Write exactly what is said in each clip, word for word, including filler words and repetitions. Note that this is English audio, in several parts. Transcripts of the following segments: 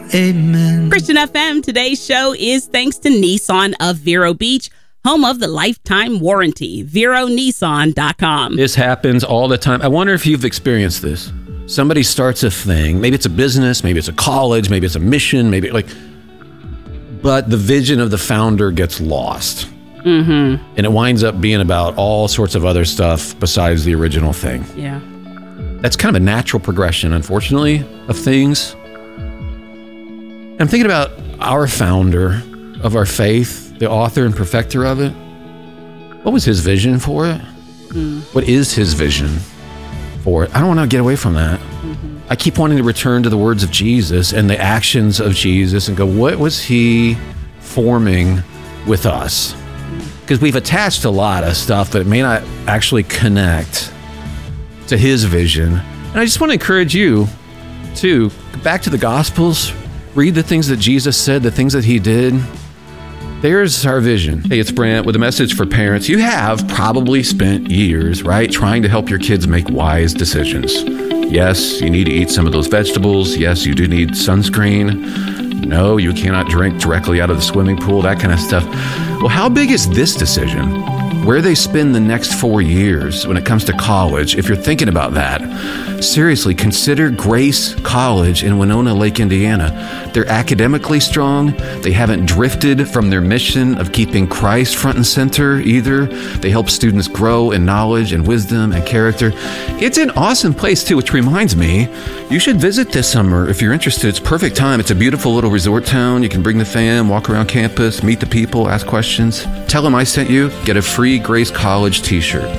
Amen. Christian F M, today's show is thanks to Nissan of Vero Beach, home of the lifetime warranty. Vero Nissan dot com. This happens all the time. I wonder if you've experienced this. Somebody starts a thing. Maybe it's a business, maybe it's a college, maybe it's a mission, maybe like, but the vision of the founder gets lost. Mm-hmm. And it winds up being about all sorts of other stuff besides the original thing. Yeah. That's kind of a natural progression, unfortunately, of things. I'm thinking about our founder of our faith, the author and perfecter of it. What was his vision for it? Mm. What is his vision for it? I don't want to get away from that. Mm-hmm. I keep wanting to return to the words of Jesus and the actions of Jesus and go, what was he forming with us? Because we've attached a lot of stuff, but it may not actually connect to his vision. And I just want to encourage you to go back to the Gospels, read the things that Jesus said, the things that he did. There's our vision. Hey, it's Brant with a message for parents. You have probably spent years, right, trying to help your kids make wise decisions. Yes, you need to eat some of those vegetables. Yes, you do need sunscreen. No, you cannot drink directly out of the swimming pool, that kind of stuff. Well, how big is this decision? Where they spend the next four years when it comes to college, if you're thinking about that, seriously, consider Grace College in Winona Lake, Indiana. They're academically strong. They haven't drifted from their mission of keeping Christ front and center either. They help students grow in knowledge and wisdom and character. It's an awesome place too, which reminds me, you should visit this summer if you're interested. It's perfect time. It's a beautiful little resort town. You can bring the fam, walk around campus, meet the people, ask questions. Tell them I sent you. Get a free Grace College t-shirt.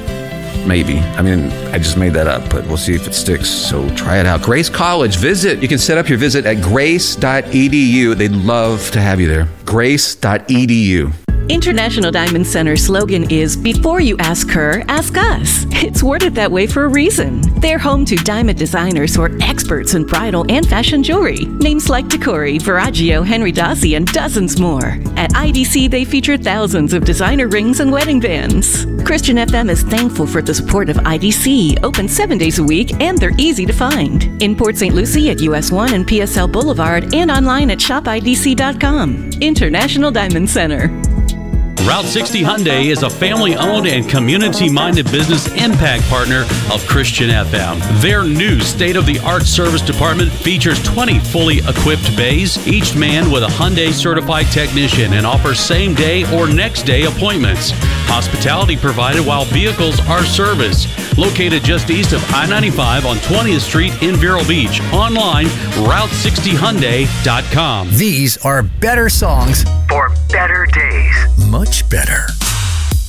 Maybe. I mean, I just made that up, but we'll see if it sticks. So try it out. Grace College. Visit. You can set up your visit at grace dot e d u. They'd love to have you there. grace dot e d u. International Diamond Center's slogan is, before you ask her, ask us. It's worded that way for a reason. They're home to diamond designers who are experts in bridal and fashion jewelry. Names like Decori, Verragio, Henry Dossi, and dozens more. At I D C, they feature thousands of designer rings and wedding bands. Christian F M is thankful for the support of I D C, open seven days a week, and they're easy to find. In Port Saint Lucie at U S one and P S L Boulevard, and online at shop I D C dot com. International Diamond Center. Route sixty Hyundai is a family-owned and community-minded business impact partner of Christian F M. Their new state-of-the-art service department features twenty fully equipped bays, each manned with a Hyundai-certified technician, and offers same-day or next-day appointments. Hospitality provided while vehicles are serviced. Located just east of I ninety-five on twentieth Street in Vero Beach. Online, route sixty hyundai dot com. These are better songs for better days. Much better.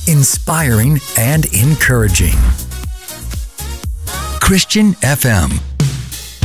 Inspiring and encouraging. Christian F M.